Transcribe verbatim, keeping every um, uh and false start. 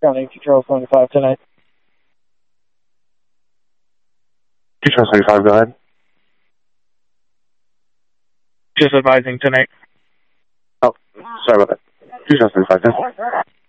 County Control seventy-five tonight. Control seventy-five, go ahead. Just advising tonight. Oh, sorry about that. Control seventy-five, then.